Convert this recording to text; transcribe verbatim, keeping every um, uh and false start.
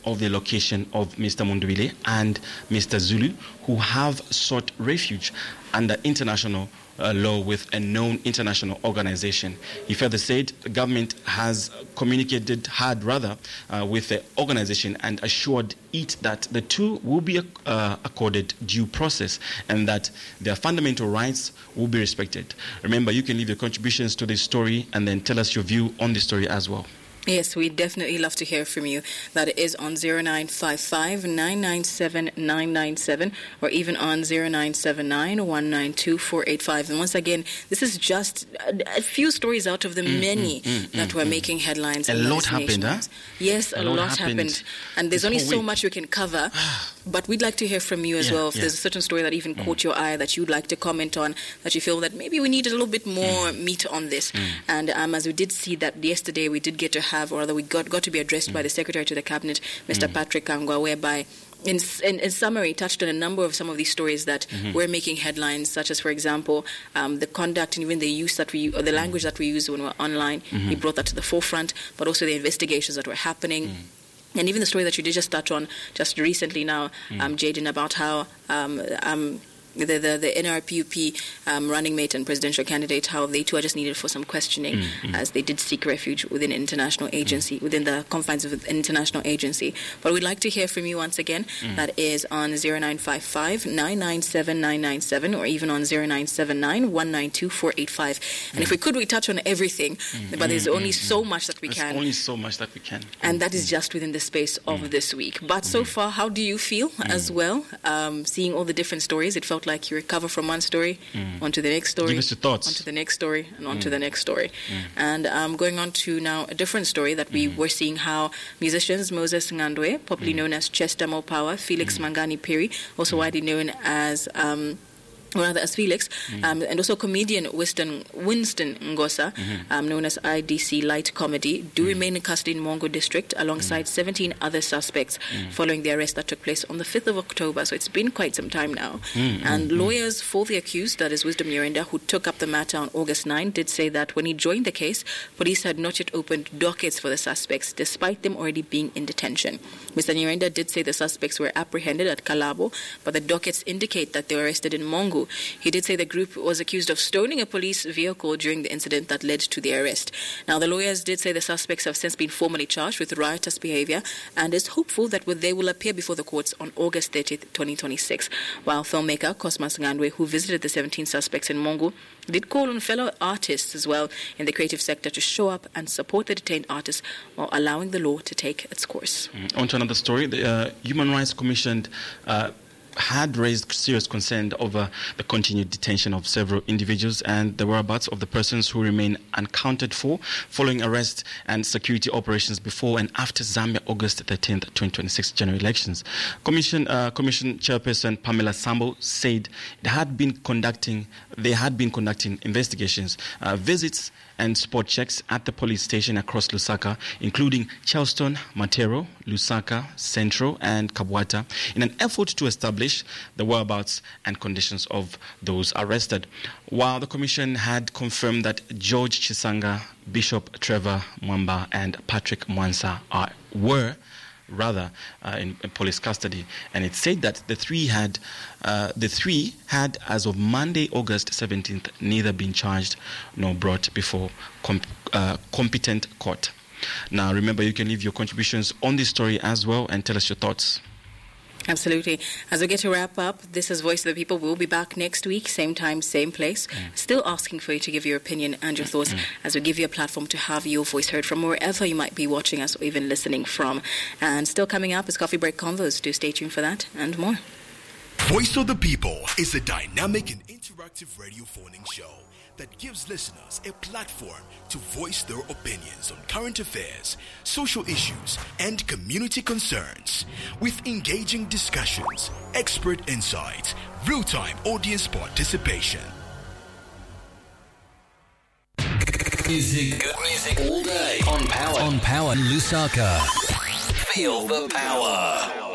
of the location of Mister Mundubile and Mister Zulu, who have sought refuge under international uh, law with a known international organization. He further said the government has communicated hard rather uh, with the organization and assured it that the two will be uh, accorded due process and that their fundamental rights will be respected. Remember, you can leave your contributions to this story and then tell us your view on the story as well. Yes, we'd definitely love to hear from you. That is on zero nine five five, nine nine seven, nine nine seven or even on zero nine seven nine, one nine two, four eight five. And once again, this is just a, a few stories out of the mm, many mm, mm, that mm, were mm. making headlines. A lot happened, huh? Yes, a, a lot, lot happened. happened. And there's only so week. much we can cover. But we'd like to hear from you as yeah, well. If yeah. there's a certain story that even mm. caught your eye that you'd like to comment on, that you feel that maybe we need a little bit more mm. meat on this. Mm. And um, as we did see that yesterday, we did get to have, or rather we got, got to be addressed mm. by the Secretary to the Cabinet, Mister Mm. Patrick Kangwa, whereby In, in, in summary, touched on a number of some of these stories that mm-hmm. were making headlines, such as, for example, um, the conduct and even the use that we, or the language that we use when we're online. Mm-hmm. He brought that to the forefront, but also the investigations that were happening. Mm. And even the story that you did just touch on just recently now, mm. um, Jaden, about how um, um, the, the, the N R P U P um, running mate and presidential candidate, how they too are just needed for some questioning mm, mm. as they did seek refuge within an international agency, mm. within the confines of an international agency. But we'd like to hear from you once again. Mm. That is on zero nine five five, nine nine seven, nine nine seven or even on zero nine seven nine, one nine two, four eight five. And mm. if we could, we touch on everything, mm. but there's mm, only mm, so much that we there's can. only so much that we can. And that is just within the space of mm. this week. But so far, how do you feel mm. as well? Um, seeing all the different stories, it felt like you recover from one story mm. onto the next story, give us your thoughts. onto the next story, and onto mm. the next story. Mm. And um, going on to now a different story that we mm. were seeing how musicians Moses Ngandwe, popularly mm. known as Chester Mopawa, Felix mm. Mangani Piri, also mm. widely known as um, or rather as Felix, mm. um, and also comedian Winston, Winston Ngosa, mm-hmm. um, known as I D C Light Comedy, do mm. remain in custody in Mongo District alongside mm. seventeen other suspects mm. following the arrest that took place on the fifth of October. So it's been quite some time now. Mm. And mm. lawyers for the accused, that is Wisdom Nyirenda, who took up the matter on August ninth, did say that when he joined the case, police had not yet opened dockets for the suspects, despite them already being in detention. Mister Nyirenda did say the suspects were apprehended at Kalabo, but the dockets indicate that they were arrested in Mongo. He did say the group was accused of stoning a police vehicle during the incident that led to the arrest. Now, the lawyers did say the suspects have since been formally charged with riotous behavior and is hopeful that they will appear before the courts on August thirtieth, twenty twenty-six. While filmmaker Cosmas Ngandwe, who visited the seventeen suspects in Mongo, did call on fellow artists as well in the creative sector to show up and support the detained artists while allowing the law to take its course. Mm. On to another story. The uh, Human Rights Commission uh, had raised serious concern over the continued detention of several individuals and the whereabouts of the persons who remain unaccounted for following arrest and security operations before and after Zambia August thirteenth, twenty twenty-six general elections. Commission uh, Commission Chairperson Pamela Sambo said it had been conducting they had been conducting investigations, uh, visits and spot checks at the police station across Lusaka, including Charleston, Matero, Lusaka, Central, and Kabwata, in an effort to establish the whereabouts and conditions of those arrested. While the commission had confirmed that George Chisanga, Bishop Trevor Mwamba, and Patrick Mwansa are, were rather uh, in, in police custody, and it said that the three had uh, the three had as of Monday August seventeenth neither been charged nor brought before comp- uh, competent court. Now remember, you can leave your contributions on this story as well and tell us your thoughts. Absolutely. As we get to wrap up, this is Voice of the People. We'll be back next week, same time, same place. Mm. Still asking for you to give your opinion and your thoughts mm. as we give you a platform to have your voice heard from wherever you might be watching us or even listening from. And still coming up is Coffee Break Convos. Do stay tuned for that and more. Voice of the People is a dynamic and interactive radio phoning show that gives listeners a platform to voice their opinions on current affairs, social issues, and community concerns. With engaging discussions, expert insights, real-time audience participation. Music, good music all day on Power. On Power Lusaka. Feel the power.